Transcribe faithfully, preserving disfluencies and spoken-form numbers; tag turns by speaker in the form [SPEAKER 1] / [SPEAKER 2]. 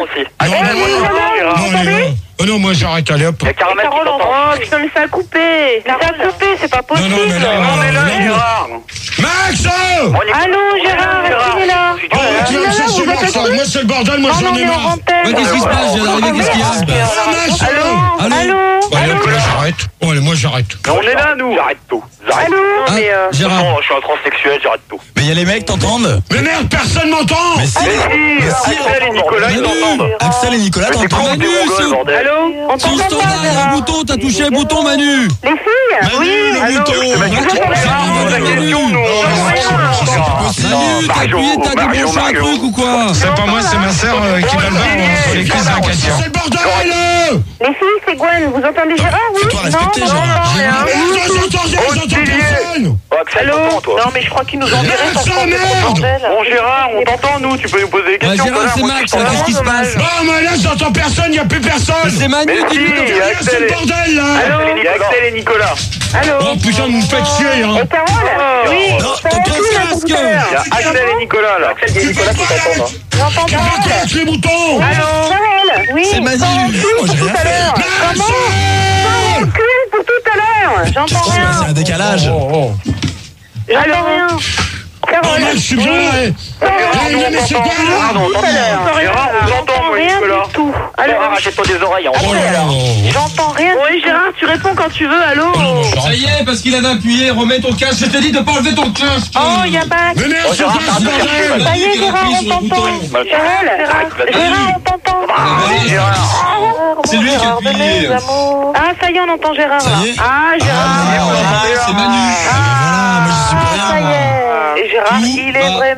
[SPEAKER 1] aussi.
[SPEAKER 2] Ah,
[SPEAKER 3] Non,
[SPEAKER 2] eh,
[SPEAKER 3] non,
[SPEAKER 2] moi,
[SPEAKER 3] non,
[SPEAKER 2] non, Gérard.
[SPEAKER 3] non, allez, non. Oh non, moi j'arrête, allez hop.
[SPEAKER 1] Il y a Caramel qui
[SPEAKER 4] Carole,
[SPEAKER 1] t'entend.
[SPEAKER 4] oh, putain, mais ça a coupé. Ça a coupé, c'est pas possible.
[SPEAKER 3] Non, non, mais là, non,
[SPEAKER 2] On est là,
[SPEAKER 3] non, non.
[SPEAKER 2] Gérard.
[SPEAKER 3] Max!
[SPEAKER 1] Bon, Nicolas.
[SPEAKER 4] Allô, Gérard, est-ce qu'il est là?
[SPEAKER 3] Oh, tu vas me chercher
[SPEAKER 4] vous êtes
[SPEAKER 3] Max,
[SPEAKER 4] là?
[SPEAKER 3] moi c'est le bordel, moi
[SPEAKER 4] Non,
[SPEAKER 3] j'en
[SPEAKER 4] non,
[SPEAKER 3] ai
[SPEAKER 4] mais en
[SPEAKER 3] marre.
[SPEAKER 4] antenne.
[SPEAKER 5] Ouais, qu'est-ce qui se passe? J'ai arrivé, qu'est-ce qu'il y a?
[SPEAKER 3] Ah, Max!
[SPEAKER 4] Allô?
[SPEAKER 3] Allô?
[SPEAKER 4] Allô?
[SPEAKER 3] Allez, hop, là j'arrête. Oh, allez, moi j'arrête.
[SPEAKER 2] Mais on est là, nous.
[SPEAKER 1] J'arrête tout. J'arrête.
[SPEAKER 4] Allô?
[SPEAKER 5] Ah,
[SPEAKER 4] Mais euh...
[SPEAKER 5] Gérard.
[SPEAKER 1] Non, je suis un transsexuel, j'arrête tout.
[SPEAKER 6] Mais il y a les mecs, t'entendent?
[SPEAKER 3] Mais merde, personne m'entend!
[SPEAKER 6] Mais si,
[SPEAKER 2] Mais si,
[SPEAKER 6] mais si,
[SPEAKER 2] Axel et Nicolas, ils
[SPEAKER 5] Manu.
[SPEAKER 2] t'entendent.
[SPEAKER 6] Axel et Nicolas
[SPEAKER 2] Mais t'es
[SPEAKER 6] t'entendent?
[SPEAKER 2] con, t'es
[SPEAKER 5] Manu,
[SPEAKER 2] mongol,
[SPEAKER 5] c'est-
[SPEAKER 2] bordel.
[SPEAKER 4] Allô? On
[SPEAKER 5] Sur le
[SPEAKER 4] t'entend pas,
[SPEAKER 5] standard, il y a un
[SPEAKER 4] Gérard?
[SPEAKER 5] bouton, t'as touché un bouton, Manu.
[SPEAKER 4] Les filles?
[SPEAKER 6] Manu,
[SPEAKER 4] Oui,
[SPEAKER 6] le
[SPEAKER 4] allô?
[SPEAKER 6] bouton.
[SPEAKER 2] Mais
[SPEAKER 4] Vous
[SPEAKER 2] bon,
[SPEAKER 4] entendez
[SPEAKER 2] Gérard,
[SPEAKER 4] pas?
[SPEAKER 2] on pose la
[SPEAKER 5] Manu.
[SPEAKER 2] question, nous.
[SPEAKER 6] Non,
[SPEAKER 4] Non,
[SPEAKER 6] mais
[SPEAKER 4] rien.
[SPEAKER 6] c'est pas possible.
[SPEAKER 5] Manu, t'as
[SPEAKER 2] Mario,
[SPEAKER 5] appuyé, t'as
[SPEAKER 2] Mario,
[SPEAKER 5] débranché un
[SPEAKER 2] Mario.
[SPEAKER 5] truc ou quoi?
[SPEAKER 3] C'est pas moi, c'est ma sœur euh, qui va le voir sur les crises d'inquiétude. C'est le bordel!
[SPEAKER 4] Les filles, c'est Gwen. Vous entendez Gérard? Oui?
[SPEAKER 6] Fais-toi respecter,
[SPEAKER 4] non,
[SPEAKER 6] Gérard.
[SPEAKER 4] non, rien.
[SPEAKER 3] Mais j'entends rien, j'entends personne!
[SPEAKER 1] Oh, Axel,
[SPEAKER 4] Allô?
[SPEAKER 1] t'entends, toi.
[SPEAKER 4] Non, mais je crois qu'ils nous ont virés
[SPEAKER 3] Max,
[SPEAKER 4] parce qu'on
[SPEAKER 3] merde.
[SPEAKER 4] est trop bordel.
[SPEAKER 2] Bon, Gérard, on t'entend, nous. Tu peux nous poser des
[SPEAKER 5] Ouais,
[SPEAKER 2] questions.
[SPEAKER 5] Gérard,
[SPEAKER 2] connard,
[SPEAKER 5] c'est
[SPEAKER 2] moi,
[SPEAKER 5] Max,
[SPEAKER 2] je t'entends.
[SPEAKER 5] qu'est-ce qui se passe?
[SPEAKER 3] Non, mais là j'entends personne, y a plus personne!
[SPEAKER 5] C'est Manu
[SPEAKER 2] Mais
[SPEAKER 5] qui
[SPEAKER 2] si,
[SPEAKER 5] nous
[SPEAKER 2] il y a
[SPEAKER 3] C'est
[SPEAKER 2] Axel
[SPEAKER 3] le
[SPEAKER 2] et...
[SPEAKER 3] bordel là!
[SPEAKER 2] Il y a Axel et Nicolas.
[SPEAKER 4] Allô?
[SPEAKER 3] Oh putain, vous me faites chier hein!
[SPEAKER 4] Et Carole? Oui.
[SPEAKER 6] Non,
[SPEAKER 4] Ça
[SPEAKER 6] ton
[SPEAKER 4] va plus, là,
[SPEAKER 5] casque.
[SPEAKER 4] tout à l'heure.
[SPEAKER 2] Il y a Axel et Nicolas, là.
[SPEAKER 1] Axel et Nicolas qui t'entendent. hein.
[SPEAKER 4] J'entends
[SPEAKER 3] Carole,
[SPEAKER 4] pas.
[SPEAKER 3] lâche les boutons!
[SPEAKER 4] Allô? Carole? Oui.
[SPEAKER 6] C'est Manu.
[SPEAKER 4] Ça recule
[SPEAKER 6] Moi,
[SPEAKER 4] pour
[SPEAKER 6] j'ai
[SPEAKER 4] tout
[SPEAKER 6] rien
[SPEAKER 4] à l'heure.
[SPEAKER 3] Max!
[SPEAKER 4] Ça recule pour tout à l'heure. J'entends
[SPEAKER 6] C'est
[SPEAKER 4] rien.
[SPEAKER 6] un décalage.
[SPEAKER 3] Oh, oh.
[SPEAKER 4] J'entends rien.
[SPEAKER 3] Oh,
[SPEAKER 4] Carole?
[SPEAKER 3] Max, je suis bien là! eh. Eh,
[SPEAKER 2] Gérard,
[SPEAKER 3] mais
[SPEAKER 2] nous,
[SPEAKER 3] c'est
[SPEAKER 2] on
[SPEAKER 3] quoi
[SPEAKER 2] t'entend.
[SPEAKER 3] là?
[SPEAKER 2] Gérard, on
[SPEAKER 4] Tout à l'heure.
[SPEAKER 2] t'entend. Gérard, on t'entend, moi,
[SPEAKER 4] rien
[SPEAKER 2] Nicolas.
[SPEAKER 4] du tout. Allô?
[SPEAKER 1] Gérard, achète-toi des oreilles. hein.
[SPEAKER 3] Oh là là!
[SPEAKER 4] J'entends rien. Oui, Gérard, tu réponds quand tu veux. Allô?
[SPEAKER 3] Oh non, moi, je
[SPEAKER 5] Ça
[SPEAKER 3] t'arrête.
[SPEAKER 5] y est, parce qu'il avait appuyé, remets ton casque. Je te dis de pas enlever ton casque.
[SPEAKER 4] Oh, y'a pas.
[SPEAKER 3] Mais merde,
[SPEAKER 1] Oh,
[SPEAKER 3] c'est
[SPEAKER 1] Gérard,
[SPEAKER 3] quoi ce
[SPEAKER 1] t'arrêtes de chercher,
[SPEAKER 3] bordel?
[SPEAKER 4] Ça y est,
[SPEAKER 5] Il a
[SPEAKER 4] Gérard,
[SPEAKER 5] appuyé
[SPEAKER 4] on
[SPEAKER 5] sur le
[SPEAKER 4] t'entend.
[SPEAKER 5] bouton.
[SPEAKER 1] Bah,
[SPEAKER 4] Gérard,
[SPEAKER 1] arrête, vas-y.
[SPEAKER 4] Gérard, on t'entend.
[SPEAKER 2] Vas-y, Gérard.
[SPEAKER 5] C'est lui qui a appuyé.
[SPEAKER 4] Ah, ça y est, on entend Gérard.
[SPEAKER 6] Ça
[SPEAKER 4] là.
[SPEAKER 6] y est
[SPEAKER 4] Ah, Gérard.
[SPEAKER 5] C'est Manu.
[SPEAKER 6] Voilà, moi j'y suis pour
[SPEAKER 4] Ah, ça y
[SPEAKER 6] rien.
[SPEAKER 4] est. Et Gérard, il est
[SPEAKER 5] Tout va
[SPEAKER 4] vraiment.